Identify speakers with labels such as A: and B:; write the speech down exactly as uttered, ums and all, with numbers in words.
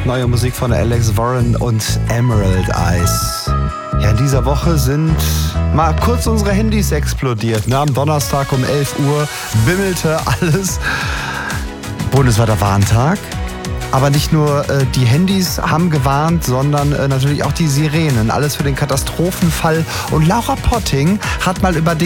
A: neue Musik von Alex Warren und Emerald Eyes. Ja, in dieser Woche sind mal kurz unsere Handys explodiert. Na, am Donnerstag um elf Uhr bimmelte alles. Bundesweiter Warntag. Aber nicht nur äh, die Handys haben gewarnt, sondern äh, natürlich auch die Sirenen. Alles für den Katastrophenfall. Und Laura Potting hat mal über